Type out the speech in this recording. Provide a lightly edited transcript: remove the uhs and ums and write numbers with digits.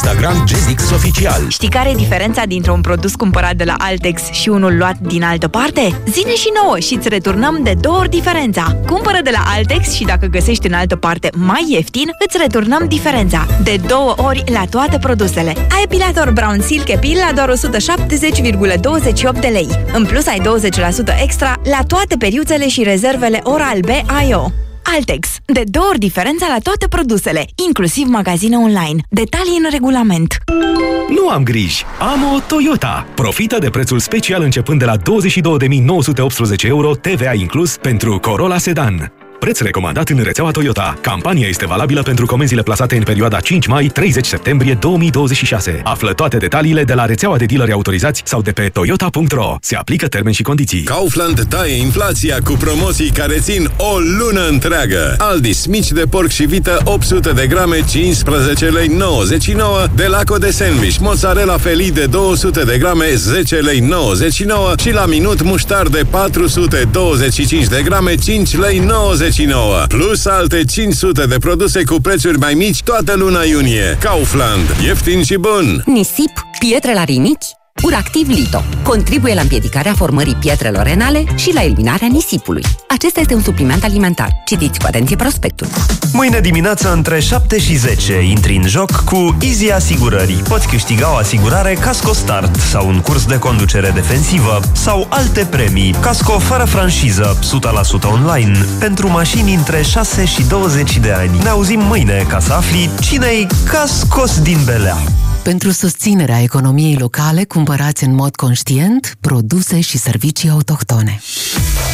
Instagram Gezix Oficial. Știi care e diferența dintre un produs cumpărat de la Altex și unul luat din altă parte? Zine și nouă și îți returnăm de 2 ori diferența. Cumpără de la Altex și dacă găsești în altă parte mai ieftin, îți returnăm diferența. De 2 ori la toate produsele. Ai epilator Brown Silk Epil la doar 170,28 de lei. În plus ai 20% extra la toate periuțele și rezervele Oral-B IO. Altex. De 2 ori diferența la toate produsele, inclusiv magazine online. Detalii în regulament. Nu am griji, am o Toyota. Profită de prețul special începând de la 22.918 euro, TVA inclus, pentru Corolla Sedan. Preț recomandat în rețeaua Toyota. Campania este valabilă pentru comenzile plasate în perioada 5 mai-30 septembrie 2026. Află toate detaliile de la rețeaua de dealeri autorizați sau de pe toyota.ro. Se aplică termeni și condiții. Kaufland taie inflația cu promoții care țin o lună întreagă. Aldis, mici de porc și vită, 800 de grame, 15 lei 99. Delaco de sandwich, mozzarella Feli de 200 de grame, 10 lei 99. Și la minut muștar de 425 de grame, 5 lei 99. Plus alte 500 de produse cu prețuri mai mici toată luna iunie. Kaufland. Ieftin și bun. Nisip, pietre la rinichi, Uractiv Lito. Contribuie la împiedicarea formării pietrelor renale și la eliminarea nisipului. Acesta este un supliment alimentar. Citiți cu atenție prospectul. Mâine dimineață între 7 și 10 intri în joc cu Easy Asigurării. Poți câștiga o asigurare Casco Start sau un curs de conducere defensivă sau alte premii. Casco fără franșiză, 100% online, pentru mașini între 6 și 20 de ani. Ne auzim mâine ca să afli cine-i cascos din belea. Pentru susținerea economiei locale, cumpărați în mod conștient produse și servicii autohtone.